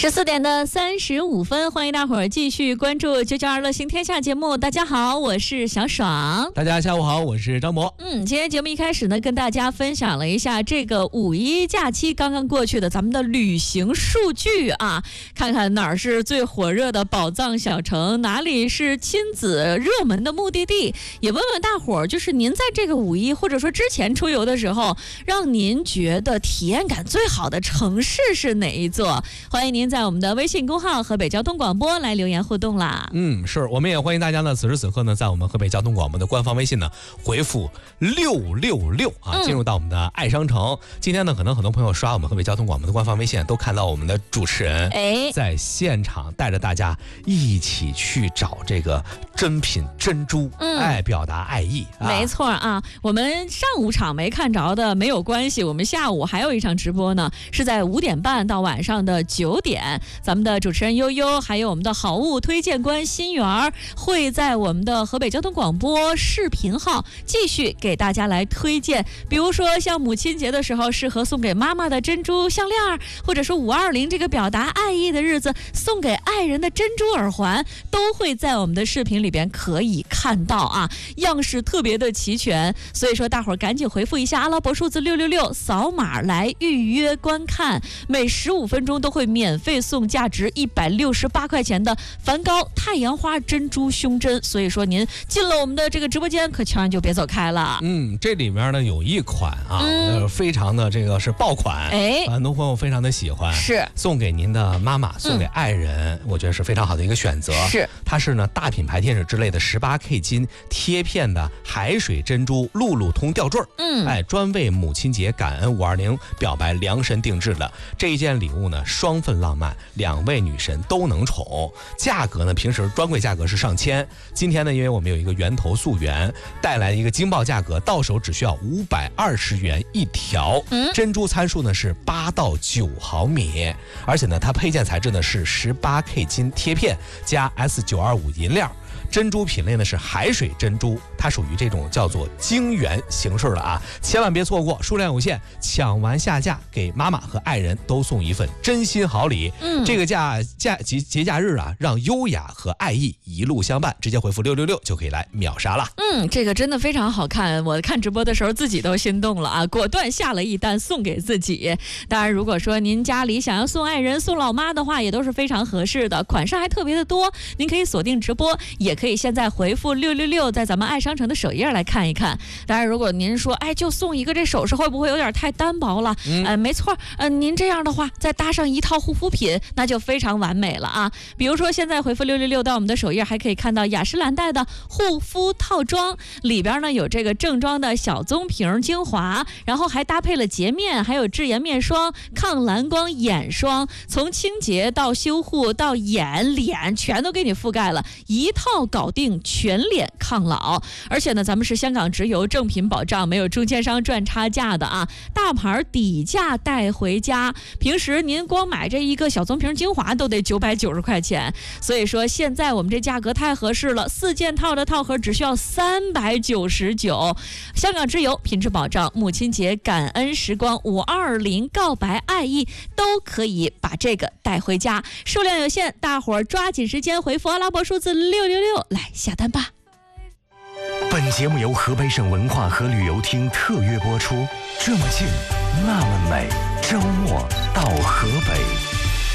14:35，欢迎大伙儿继续关注《992乐行天下》节目。大家好，我是小爽。 大家下午好，我是张博。 今天节目一开始呢，跟大家分享了一下这个五一假期刚刚过去的咱们的旅行数据啊，看看哪儿是最火热的宝藏小城，哪里是亲子热门的目的地，也问问大伙儿，就是您在这个五一或者说之前出游的时候，让您觉得体验感最好的城市是哪一座？欢迎您在我们的微信公号河北交通广播来留言互动啦。 是，我们也欢迎大家呢，此时此刻呢，在我们河北交通广播的官方微信呢，回复666啊，进入到我们的爱商城。今天呢，可能很多朋友刷我们河北交通广播的官方微信，都看到我们的主持人在现场带着大家一起去找这个珍品珍珠，表达爱意。 没错啊，我们上午场没看着的没有关系，我们下午还有一场直播呢，是在5点半到晚上的9点。咱们的主持人悠悠，还有我们的好物推荐官新源会在我们的河北交通广播视频号继续给大家来推荐，比如说像母亲节的时候适合送给妈妈的珍珠项链，或者说520这个表达爱意的日子送给爱人的珍珠耳环，都会在我们的视频里边可以看到啊，样式特别的齐全。所以说大伙儿赶紧回复一下阿拉伯数字666，扫码来预约观看，每15分钟都会免费送价值168块钱的梵高太阳花珍珠胸针。所以说您进了我们的这个直播间，可千万就别走开了。 这里面呢有一款啊，非常的这个是爆款，很多朋友非常的喜欢， 是送给您的妈妈，送给爱人，我觉得是非常好的一个选择。 是， 它是呢大品牌天使之类的18K 金贴片的海水珍珠路路通吊坠，专为母亲节感恩520表白量身定制的这一件礼物呢，双份浪漫，2位女神都能宠，价格呢平时专柜价格是上千，今天呢因为我们有一个源头溯源，带来一个惊爆价格，到手只需要520元一条，珍珠参数呢是8到9毫米，而且呢它配件材质呢是18K 金贴片加 S925 银链。珍珠品类呢是海水珍珠，它属于这种叫做晶圆形式的啊，千万别错过，数量有限，抢完下架，给妈妈和爱人都送一份真心好礼。这个节假日啊，让优雅和爱意一路相伴，直接回复666就可以来秒杀了。 这个真的非常好看，我看直播的时候自己都心动了啊，果断下了一单送给自己。当然如果说您家里想要送爱人送老妈的话，也都是非常合适的，款式还特别的多，您可以锁定直播，也可以现在回复666，在咱们爱商城的首页来看一看。当然如果您说就送一个这首饰会不会有点太单薄了，没错，您这样的话再搭上一套护肤品，那就非常完美了啊。比如说现在回复666到我们的首页，还可以看到雅诗兰黛的护肤套装，里边呢有这个正装的小棕瓶精华，然后还搭配了洁面，还有智颜面霜、抗蓝光眼霜，从清洁到修护到眼脸全都给你覆盖了，一套搞定全脸抗老。而且呢咱们是香港直邮，正品保障，没有中间商赚差价的啊，大牌底价带回家，平时您光买这一个小棕瓶精华都得990块钱，所以说现在我们这价格太合适了，4件套的套盒只需要399，香港直邮，品质保障，母亲节感恩时光520告白爱意，都可以把这个带回家，数量有限，大伙儿抓紧时间回复阿拉伯数字666来下单吧。 本节目由河北省文化和旅游厅特约播出，这么近那么美，周末到河北。